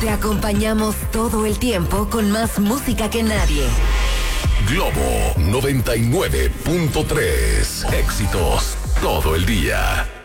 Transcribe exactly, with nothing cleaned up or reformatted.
Te acompañamos todo el tiempo con más música que nadie. Globo noventa y nueve punto tres. Éxitos todo el día.